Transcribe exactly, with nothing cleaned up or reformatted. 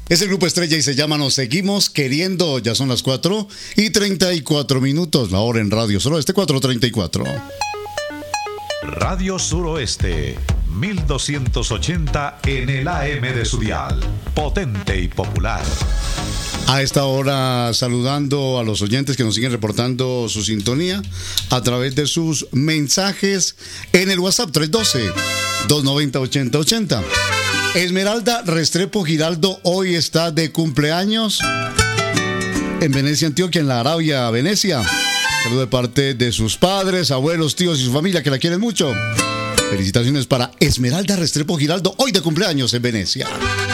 Es el grupo Estrella y se llama Nos Seguimos Queriendo. Ya son las cuatro y treinta y cuatro minutos. La hora en Radio Suroeste, cuatro treinta y cuatro. Radio Suroeste, mil doscientos ochenta en el A M de su dial. Potente y popular. A esta hora saludando a los oyentes que nos siguen reportando su sintonía a través de sus mensajes en el WhatsApp tres uno dos, dos nueve cero, ocho cero ocho cero. Esmeralda Restrepo Giraldo hoy está de cumpleaños en Venecia, Antioquia, en la Arabia, Venecia. Saludo de parte de sus padres, abuelos, tíos y su familia que la quieren mucho. Felicitaciones para Esmeralda Restrepo Giraldo hoy de cumpleaños en Venecia.